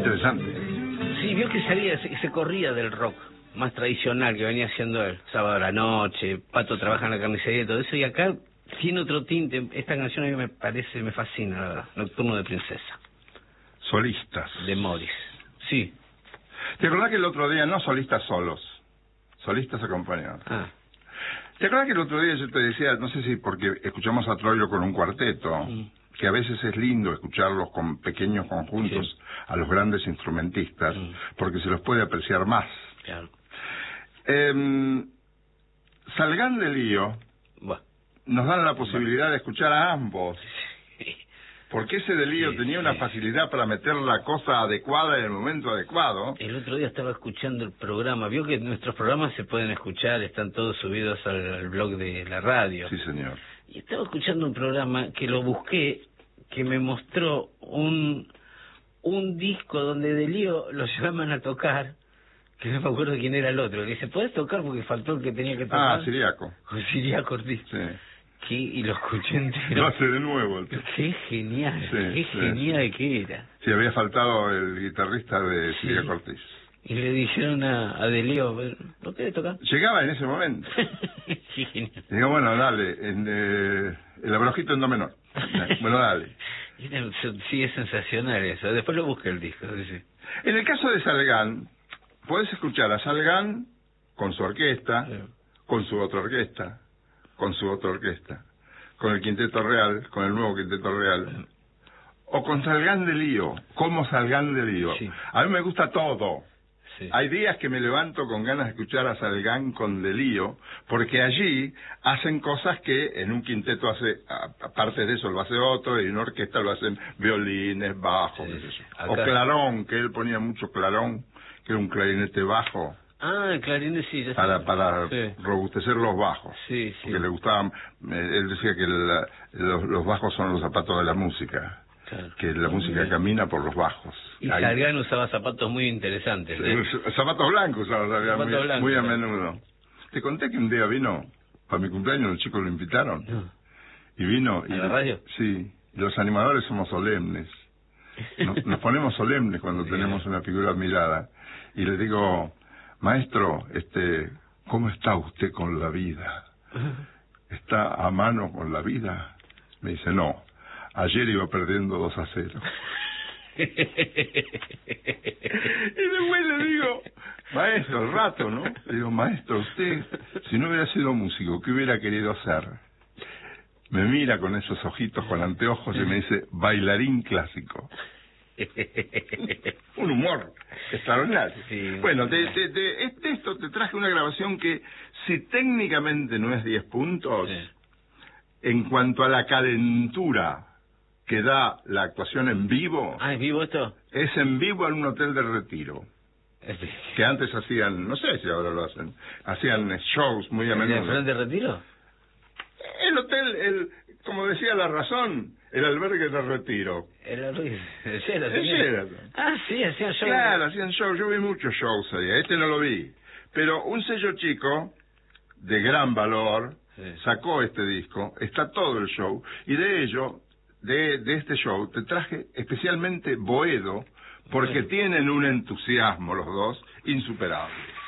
interesante. Sí, vio que se corría del rock más tradicional que venía haciendo él. Sábado a la noche, Pato trabaja en la carnicería y todo eso, y acá tiene otro tinte. Esta canción a mí me fascina, la verdad. Nocturno de Princesa. Solistas. De Morris. Sí. ¿Te acordás que el otro día, no solistas solos, solistas acompañados? ¿Te acordás que el otro día yo te decía, no sé si porque escuchamos a Troilo con un cuarteto, que a veces es lindo escucharlos con pequeños conjuntos a los grandes instrumentistas, porque se los puede apreciar más? Claro. Salgan de Lío nos dan la posibilidad de escuchar a ambos. Porque ese de Lío tenía una facilidad para meter la cosa adecuada en el momento adecuado. El otro día estaba escuchando el programa. Vio que nuestros programas se pueden escuchar, están todos subidos al blog de la radio. Sí, señor. Y estaba escuchando un programa que lo busqué, que me mostró un disco donde de Lío lo llaman a tocar, que no me acuerdo quién era el otro. Le dice, ¿podés tocar? Porque faltó el que tenía que tocar. Siriaco. Siriaco Ortiz. Sí. Y lo escuché entero. Lo hace de nuevo. Qué genial, genial que era. Sí, había faltado el guitarrista de Siriaco Ortiz. Y le dijeron a De Lío, ¿no querés tocar? Llegaba en ese momento. Sí, genial. Digo, bueno, dale, el abrojito en do menor. Bueno, dale. Sí, es sensacional eso. Después lo busqué el disco. Sí. En el caso de Salgán, podés escuchar a Salgán con su orquesta, con su otra orquesta, con su otra orquesta, con el Quinteto Real, con el nuevo Quinteto Real, o con Salgán de Lío, como Salgán de Lío. Sí. A mí me gusta todo. Sí. Hay días que me levanto con ganas de escuchar a Salgán con de Lío, porque allí hacen cosas que en un quinteto hace, aparte de eso lo hace otro, y en una orquesta lo hacen violines, bajos, qué sé yo. O clarón, que él ponía mucho clarón, que era un clarinete bajo. El clarinete sí. Para robustecer los bajos. Sí. Porque le gustaban, él decía que los bajos son los zapatos de la música. Claro. Que la música camina por los bajos. Y Salgán usaba zapatos muy interesantes. Zapatos blancos usaba muy a menudo. Te conté que un día vino, para mi cumpleaños los chicos lo invitaron. Y vino. ¿A la radio? Sí. Los animadores somos solemnes. Nos ponemos solemnes cuando tenemos una figura admirada. Y le digo, maestro, ¿cómo está usted con la vida? ¿Está a mano con la vida? Me dice, no. Ayer iba perdiendo 2-0. Y después le digo, maestro, al rato, ¿no? Le digo, maestro, usted, si no hubiera sido músico, ¿qué hubiera querido hacer? Me mira con esos ojitos, con anteojos, y me dice, bailarín clásico. Un humor extraordinario. Sí. Bueno, de esto te traje una grabación que, si técnicamente no es 10 puntos, en cuanto a la calentura que da la actuación en vivo. ¿Es vivo esto? Es en vivo en un hotel de Retiro. Que antes hacían, no sé si ahora lo hacen, hacían shows muy a menudo. ¿En el hotel de Retiro? El hotel, como decía La Razón, el albergue de Retiro. El Sheraton. Sí, hacían shows. Claro, hacían shows. Yo vi muchos shows ahí. Este no lo vi. Pero un sello chico, de gran valor, sacó este disco. Está todo el show. Y de ello, de este show, te traje especialmente Boedo, porque tienen un entusiasmo los dos insuperable.